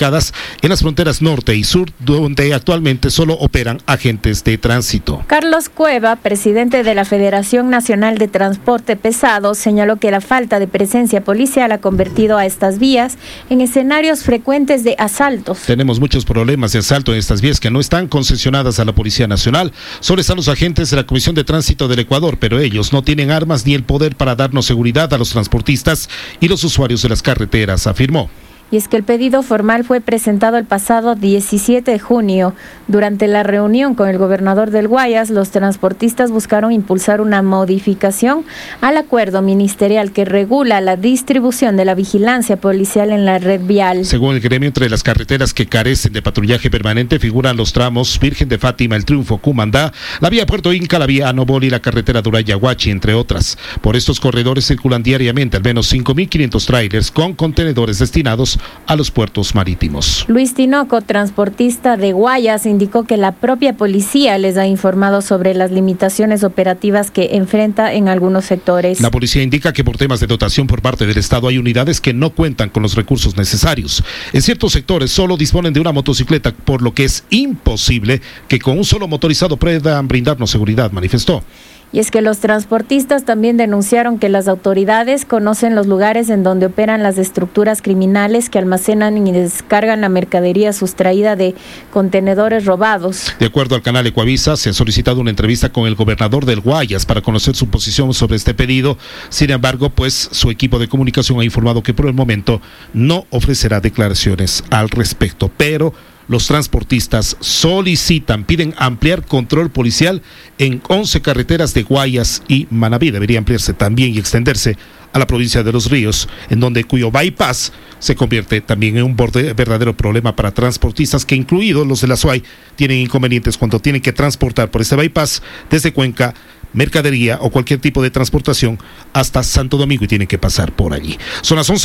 ubicadas en las fronteras norte y sur, donde actualmente solo operan agentes de tránsito. Carlos Cueva, presidente de la Federación Nacional de Transporte Pesado, señaló que la falta de presencia policial ha convertido a estas vías en escenarios frecuentes de asaltos. Tenemos muchos problemas de asalto en estas vías que no están concesionadas a la Policía Nacional. Solo están los agentes de la Comisión de Tránsito del Ecuador, pero ellos no tienen armas ni el poder para darnos seguridad a los transportistas y los usuarios de las carreteras, afirmó. Y es que el pedido formal fue presentado el pasado 17 de junio. Durante la reunión con el gobernador del Guayas, los transportistas buscaron impulsar una modificación al acuerdo ministerial que regula la distribución de la vigilancia policial en la red vial. Según el gremio, entre las carreteras que carecen de patrullaje permanente figuran los tramos Virgen de Fátima, El Triunfo, Cumandá, la vía Puerto Inca, la vía Anobol y la carretera Durán-Yaguachi, entre otras. Por estos corredores circulan diariamente al menos 5.500 tráilers con contenedores destinados a los puertos marítimos. Luis Tinoco, transportista de Guayas, indicó que la propia policía les ha informado sobre las limitaciones operativas que enfrenta en algunos sectores. La policía indica que por temas de dotación por parte del Estado hay unidades que no cuentan con los recursos necesarios. En ciertos sectores solo disponen de una motocicleta, por lo que es imposible que con un solo motorizado puedan brindarnos seguridad, manifestó. Y es que los transportistas también denunciaron que las autoridades conocen los lugares en donde operan las estructuras criminales que almacenan y descargan la mercadería sustraída de contenedores robados. De acuerdo al canal Ecuavisa, se ha solicitado una entrevista con el gobernador del Guayas para conocer su posición sobre este pedido. Sin embargo, pues su equipo de comunicación ha informado que por el momento no ofrecerá declaraciones al respecto, pero los transportistas piden ampliar control policial en 11 carreteras de Guayas y Manabí. Debería ampliarse también y extenderse a la provincia de Los Ríos, cuyo bypass se convierte también en un verdadero problema para transportistas que, incluidos los de la SUAY, tienen inconvenientes cuando tienen que transportar por este bypass desde Cuenca mercadería o cualquier tipo de transportación hasta Santo Domingo y tienen que pasar por allí. Son las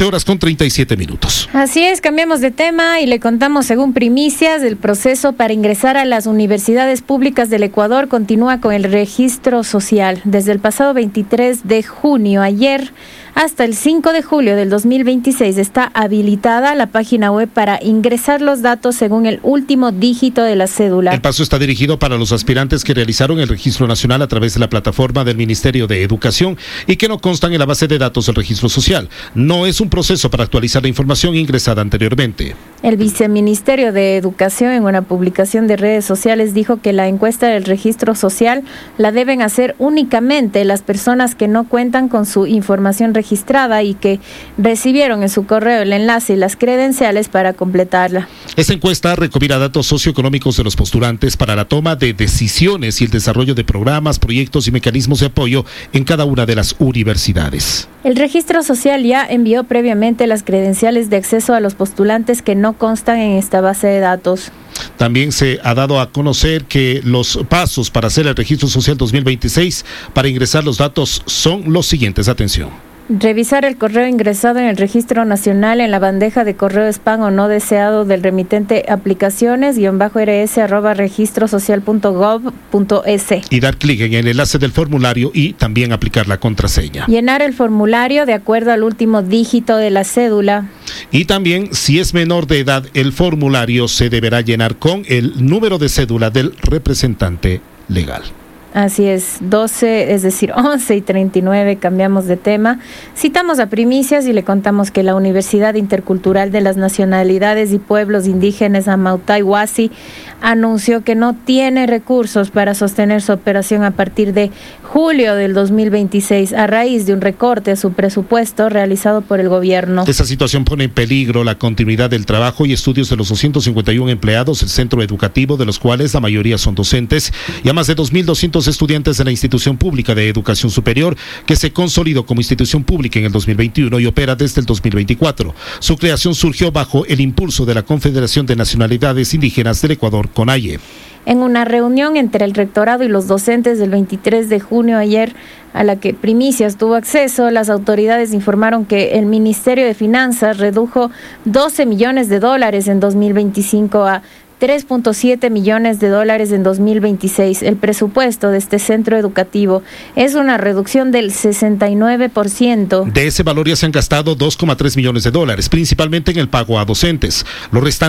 11:37. Así es, cambiamos de tema y le contamos, según primicias, el proceso para ingresar a las universidades públicas del Ecuador continúa con el registro social. Desde el pasado 23 de junio, ayer, hasta el 5 de julio del 2026 está habilitada la página web para ingresar los datos según el último dígito de la cédula. El paso está dirigido para los aspirantes que realizaron el registro nacional a través de la plataforma del Ministerio de Educación y que no constan en la base de datos del registro social. No es un proceso para actualizar la información ingresada anteriormente. El viceministerio de Educación, en una publicación de redes sociales, dijo que la encuesta del registro social la deben hacer únicamente las personas que no cuentan con su información registrada y que recibieron en su correo el enlace y las credenciales para completarla. Esta encuesta recopila datos socioeconómicos de los postulantes para la toma de decisiones y el desarrollo de programas, proyectos y mecanismos de apoyo en cada una de las universidades. El registro social ya envió previamente las credenciales de acceso a los postulantes que no constan en esta base de datos. También se ha dado a conocer que los pasos para hacer el registro social 2026 para ingresar los datos son los siguientes. Atención. Revisar el correo ingresado en el registro nacional en la bandeja de correo spam o no deseado del remitente aplicaciones-rs@registrosocial.gov.es. Y dar clic en el enlace del formulario y también aplicar la contraseña. Llenar el formulario de acuerdo al último dígito de la cédula. Y también, si es menor de edad, el formulario se deberá llenar con el número de cédula del representante legal. Así es, 11:39, cambiamos de tema. Citamos a primicias y le contamos que la Universidad Intercultural de las Nacionalidades y Pueblos Indígenas Amautay Huasi anunció que no tiene recursos para sostener su operación a partir de julio del 2026 a raíz de un recorte a su presupuesto realizado por el gobierno. Esta situación pone en peligro la continuidad del trabajo y estudios de los 251 empleados del centro educativo, de los cuales la mayoría son docentes, y a más de 2.200 estudiantes de la institución pública de educación superior que se consolidó como institución pública en el 2021 y opera desde el 2024. Su creación surgió bajo el impulso de la Confederación de Nacionalidades Indígenas del Ecuador, CONAIE. En una reunión entre el rectorado y los docentes del 23 de junio ayer, a la que Primicias tuvo acceso, las autoridades informaron que el Ministerio de Finanzas redujo $12 millones en 2025 a $3.7 millones en 2026. El presupuesto de este centro educativo es una reducción del 69%. De ese valor ya se han gastado $2.3 millones, principalmente en el pago a docentes. Lo restante